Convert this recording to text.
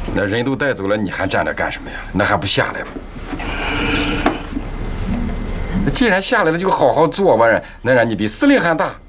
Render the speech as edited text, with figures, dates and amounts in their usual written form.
那人都带走了，你还站着干什么呀？那还不下来吗？既然下来了，就好好做吧，能让你比司令还大。